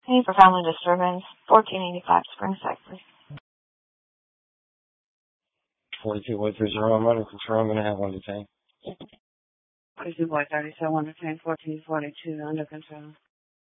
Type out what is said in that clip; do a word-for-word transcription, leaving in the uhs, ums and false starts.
Hey, for family disturbance, fourteen eighty-five Springside, please. forty-two one three zero, I'm under control. I'm going to have one detained. forty-two boy thirty-seven, one detained, fourteen forty-two, under control.